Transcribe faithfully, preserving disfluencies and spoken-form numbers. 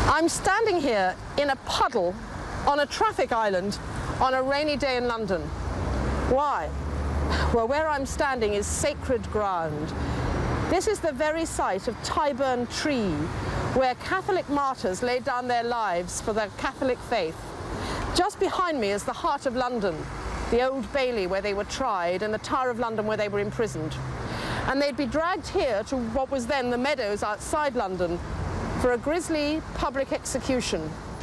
I'm standing here in a puddle on a traffic island on a rainy day in London. Why? Well, where I'm standing is sacred ground. This is the very site of Tyburn Tree, where Catholic martyrs laid down their lives for the Catholic faith. Just behind me is the heart of London, the Old Bailey where they were tried, and the Tower of London where they were imprisoned. And they'd be dragged here to what was then the meadows outside London for a grisly public execution.